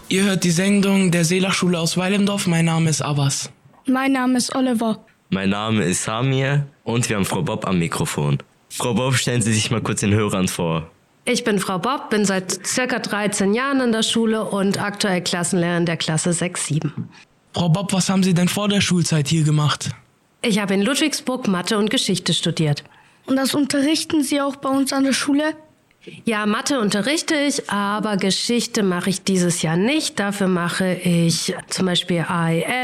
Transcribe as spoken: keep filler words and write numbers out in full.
Ihr hört die Sendung der Seelachschule aus Weilendorf. Mein Name ist Abbas. Mein Name ist Oliver. Mein Name ist Samir und wir haben Frau Bob am Mikrofon. Frau Bob, stellen Sie sich mal kurz den Hörern vor. Ich bin Frau Bob, bin seit circa dreizehn Jahren in der Schule und aktuell Klassenlehrerin der Klasse sechs sieben. Frau Bob, was haben Sie denn vor der Schulzeit hier gemacht? Ich habe in Ludwigsburg Mathe und Geschichte studiert. Und das unterrichten Sie auch bei uns an der Schule? Ja, Mathe unterrichte ich, aber Geschichte mache ich dieses Jahr nicht. Dafür mache ich zum Beispiel A E L.